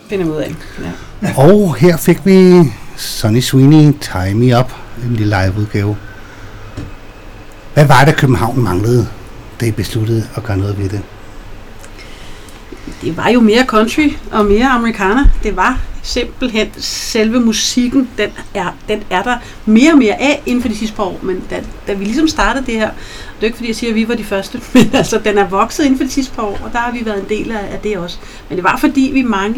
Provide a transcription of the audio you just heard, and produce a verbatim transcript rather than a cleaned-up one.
finder ud af. Ja. Og her fik vi Sonny Sweeney, Tie Me Up, en lille live-udgave. Hvad var det, København manglede, da I besluttede at gøre noget ved det? Det var jo mere country og mere amerikaner. Det var simpelthen selve musikken, den er, den er der mere og mere af inden for de sidste par år. Men da, da vi ligesom startede det her, det er ikke fordi jeg siger, at vi var de første, men altså den er vokset inden for de sidste par år, og der har vi været en del af, af det også. Men det var fordi vi manglede